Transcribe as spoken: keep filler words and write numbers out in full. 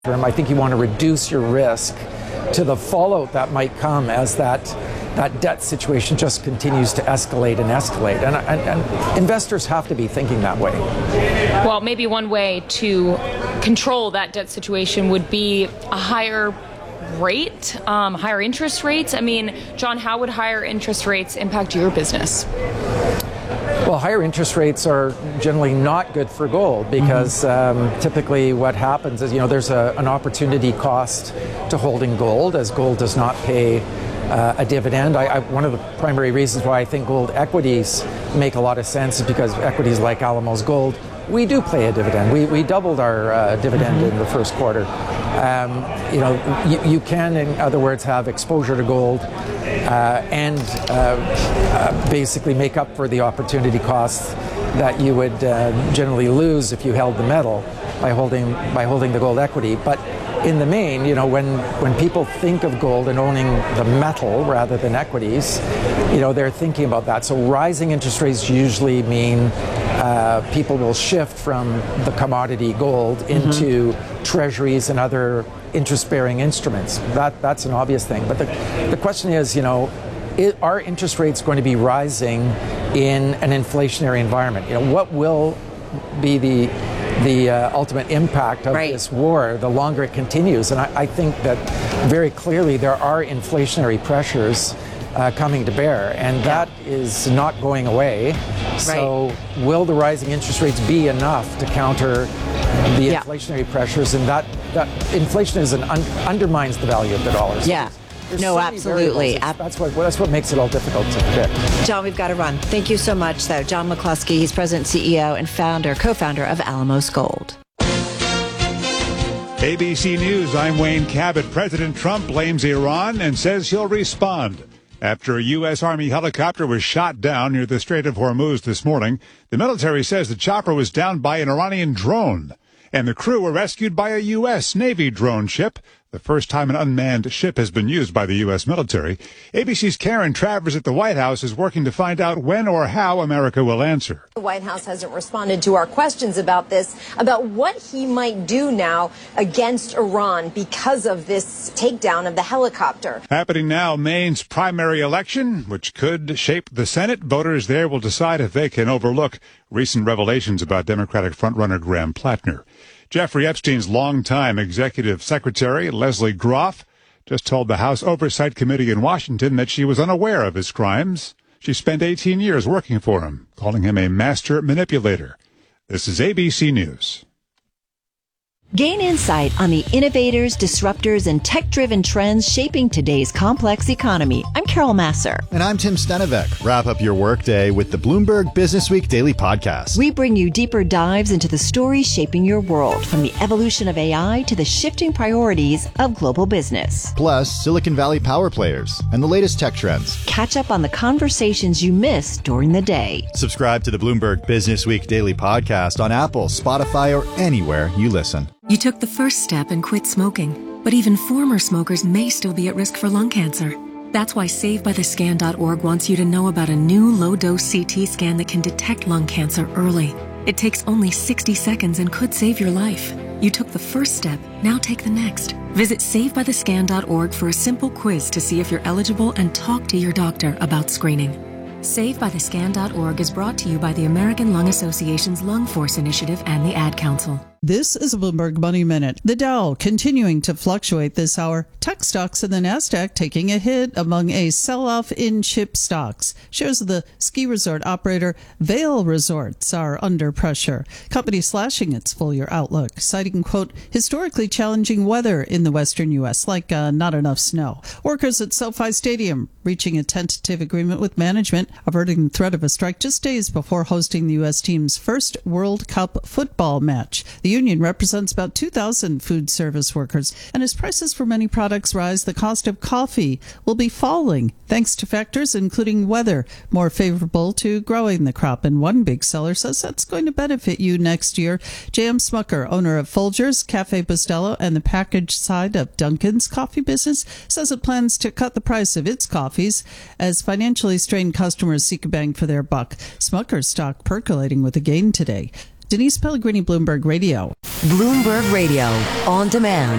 term, I think you want to reduce your risk to the fallout that might come as that that debt situation just continues to escalate and escalate. And, and, and investors have to be thinking that way. Well, maybe one way to control that debt situation would be a higher rate, um, higher interest rates. I mean, John, how would higher interest rates impact your business? Well, higher interest rates are generally not good for gold because um, typically what happens is, you know, there's a, an opportunity cost to holding gold as gold does not pay uh, a dividend. I, I, one of the primary reasons why I think gold equities make a lot of sense is because equities like Alamos Gold, we do pay a dividend. We, we doubled our uh, dividend mm-hmm. in the first quarter. Um, you know, you, you can, in other words, have exposure to gold uh, and uh, uh, basically make up for the opportunity costs that you would uh, generally lose if you held the metal by holding by holding the gold equity. But in the main, you know, when when people think of gold and owning the metal rather than equities, you know, they're thinking about that. So rising interest rates usually mean Uh, people will shift from the commodity gold into mm-hmm. treasuries and other interest-bearing instruments. That that's an obvious thing. But the the question is, you know, it, are interest rates going to be rising in an inflationary environment? You know, what will be the the uh, ultimate impact of right. this war the longer it continues? And I, I think that very clearly there are inflationary pressures Uh, coming to bear, and that is not going away. So right. will the rising interest rates be enough to counter the yeah. inflationary pressures? And that, that inflation is an un- undermines the value of the dollar. So yeah. there's No, so absolutely. Ab- that's what that's what makes it all difficult to predict. John, we've got to run. Thank you so much, though. John McCluskey, he's president, C E O, and founder, co-founder of Alamos Gold. A B C News, I'm Wayne Cabot. President Trump blames Iran and says he'll respond. After a U S. Army helicopter was shot down near the Strait of Hormuz this morning, the military says the chopper was down by an Iranian drone, and the crew were rescued by a U S. Navy drone ship, the first time an unmanned ship has been used by the U S military. A B C's Karen Travers at the White House is working to find out when or how America will answer. The White House hasn't responded to our questions about this, about what he might do now against Iran because of this takedown of the helicopter. Happening now, Maine's primary election, which could shape the Senate. Voters there will decide if they can overlook recent revelations about Democratic frontrunner Graham Plattner. Jeffrey Epstein's longtime executive secretary, Leslie Groff, just told the House Oversight Committee in Washington that she was unaware of his crimes. She spent eighteen years working for him, calling him a master manipulator. This is A B C News. Gain insight on the innovators, disruptors, and tech-driven trends shaping today's complex economy. I'm Carol Masser. And I'm Tim Stenevec. Wrap up your workday with the Bloomberg Businessweek Daily Podcast. We bring you deeper dives into the stories shaping your world, from the evolution of A I to the shifting priorities of global business. Plus, Silicon Valley power players and the latest tech trends. Catch up on the conversations you missed during the day. Subscribe to the Bloomberg Businessweek Daily Podcast on Apple, Spotify, or anywhere you listen. You took the first step and quit smoking, but even former smokers may still be at risk for lung cancer. That's why save by the scan dot org wants you to know about a new low-dose C T scan that can detect lung cancer early. It takes only sixty seconds and could save your life. You took the first step, now take the next. Visit save by the scan dot org for a simple quiz to see if you're eligible and talk to your doctor about screening. save by the scan dot org is brought to you by the American Lung Association's Lung Force Initiative and the Ad Council. This is a Bloomberg Money Minute. The Dow continuing to fluctuate this hour. Tech stocks and the Nasdaq taking a hit among a sell-off in chip stocks. Shares of the ski resort operator Vail Resorts are under pressure. Company slashing its full-year outlook, citing, quote, historically challenging weather in the western U S, like uh, not enough snow. Workers at SoFi Stadium reaching a tentative agreement with management, averting the threat of a strike just days before hosting the U S team's first World Cup football match. The union represents about two thousand food service workers, and as prices for many products rise, the cost of coffee will be falling thanks to factors including weather more favorable to growing the crop. And one big seller says that's going to benefit you next year. J M Smucker, owner of Folgers, Cafe Bustelo, and the packaged side of Dunkin's coffee business, says it plans to cut the price of its coffees as financially strained customers seek a bang for their buck. Smucker's stock percolating with a gain today. Denise Pellegrini, Bloomberg Radio. Bloomberg Radio, on demand.